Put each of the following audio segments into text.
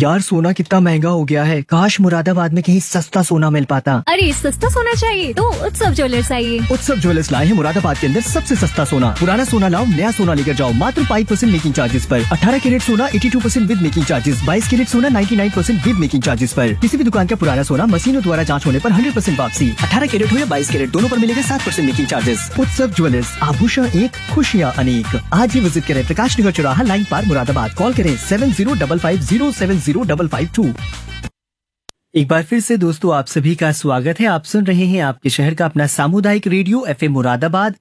यार सोना कितना महंगा हो गया है। काश मुरादाबाद में कहीं सस्ता सोना मिल पाता। अरे सस्ता सोना चाहिए तो उत्सव ज्वेलर्स आइए। उत्सव ज्वेलर्स लाए हैं मुरादाबाद के अंदर सबसे सस्ता सोना। पुराना सोना लाओ, नया सोना लेकर जाओ मात्र 5% मेकिंग चार्जेस पर। 18 कैरेट सोना 82% विद मेकिंग चार्जेस, 22 कैरेट सोना 99% विद मेकिंग चार्जेस पर। किसी भी दुकान का पुराना सोना मशीनों द्वारा जांच होने पर 100% वापसी। 18 कैरेट हो या 22 कैरेट, दोनों पर मिलेगा 7% मेकिंग चार्जेस। उत्सव ज्वेलर्स, आभूषण एक, खुशियाँ अनेक। आज ही विजिट करें प्रकाश नगर चौराहा, लाइन पार, मुरादाबाद। कॉल करें 7055070552। एक बार फिर से दोस्तों आप सभी का स्वागत है। आप सुन रहे हैं आपके शहर का अपना सामुदायिक रेडियो एफएम मुरादाबाद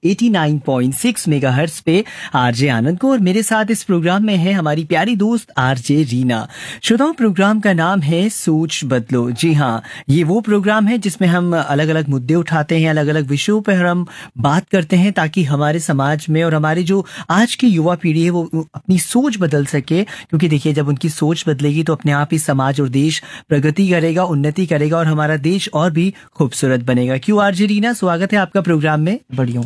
89.6 मेगाहर्ट्ज पे आरजे आनंद को, और मेरे साथ इस प्रोग्राम में है हमारी प्यारी दोस्त आरजे रीना। श्रोताओं, प्रोग्राम का नाम है सोच बदलो। जी हाँ, ये वो प्रोग्राम है जिसमें हम अलग अलग मुद्दे उठाते हैं, अलग अलग विषयों पर हम बात करते हैं ताकि हमारे समाज में और हमारी जो आज की युवा पीढ़ी है वो अपनी सोच बदल सके। क्योंकि देखिए, जब उनकी सोच बदलेगी तो अपने आप ही समाज और देश प्रगति करेगा, उन्नति करेगा और हमारा देश और भी खूबसूरत बनेगा। क्यों आरजे रीना, स्वागत है आपका प्रोग्राम में। बढ़िया,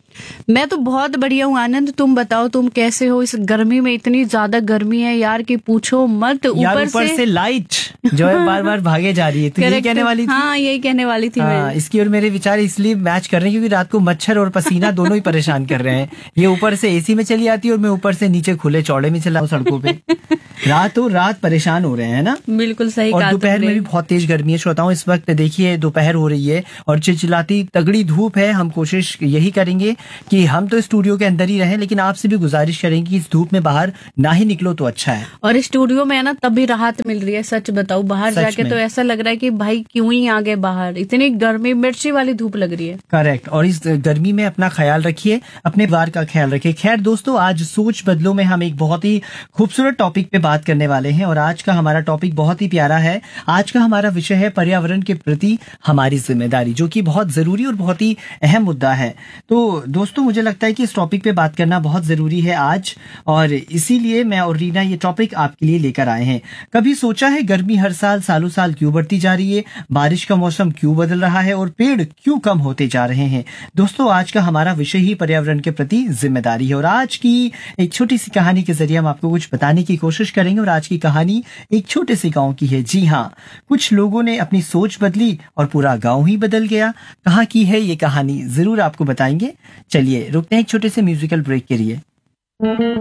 मैं तो बहुत बढ़िया हूँ आनंद। तुम बताओ, तुम कैसे हो? इस गर्मी में, इतनी ज्यादा गर्मी है यार कि पूछो मत। ऊपर से लाइट जो है बार बार भागे जा रही है। तो यही कहने वाली थी। हाँ, यही कहने वाली थी मैं। इसकी और मेरे विचार इसलिए मैच कर रहे हैं क्योंकि रात को मच्छर और पसीना दोनों ही परेशान कर रहे हैं। ये ऊपर से एसी में चली आती है और मैं ऊपर से नीचे खुले चौड़े में चला हूँ सड़कों पे। रातों रात परेशान हो रहे हैं ना। बिल्कुल सही। और दोपहर में भी बहुत तेज गर्मी है। श्रोताओं, इस वक्त देखिए दोपहर हो रही है और चिलचिलाती तगड़ी धूप है। हम कोशिश यही करेंगे कि हम तो स्टूडियो के अंदर ही रहें, लेकिन आपसे भी गुजारिश करेंगे कि इस धूप में बाहर ना ही निकलो तो अच्छा है। और स्टूडियो में है ना, तभी राहत मिल रही है। सच बताऊं, बाहर जाके तो ऐसा लग रहा है कि भाई क्यों ही आ गए बाहर, इतनी गर्मी, मिर्ची वाली धूप लग रही है। करेक्ट। और इस गर्मी में अपना ख्याल रखिए, अपने परिवार का ख्याल रखिए। खैर दोस्तों, आज सोच बदलो में हम एक बहुत ही खूबसूरत टॉपिक पे बात करने वाले हैं और आज का हमारा टॉपिक बहुत ही प्यारा है। आज का हमारा विषय है पर्यावरण के प्रति हमारी जिम्मेदारी, जो कि बहुत जरूरी और बहुत ही अहम मुद्दा है। तो दोस्तों, मुझे लगता है कि इस टॉपिक पे बात करना बहुत जरूरी है आज, और इसीलिए मैं और रीना ये टॉपिक आपके लिए लेकर आए हैं। कभी सोचा है गर्मी हर साल सालों साल क्यों बढ़ती जा रही है? बारिश का मौसम क्यों बदल रहा है और पेड़ क्यों कम होते जा रहे हैं? दोस्तों, आज का हमारा विषय ही पर्यावरण के प्रति जिम्मेदारी है और आज की एक छोटी सी कहानी के जरिए हम आपको कुछ बताने की कोशिश करेंगे। और आज की कहानी एक छोटे से गांव की है। जी हाँ, कुछ लोगों ने अपनी सोच बदली और पूरा गांव ही बदल गया। कहाँ की है ये कहानी, जरूर आपको बताएंगे। चलिए रुकते हैं एक छोटे से म्यूजिकल ब्रेक के लिए।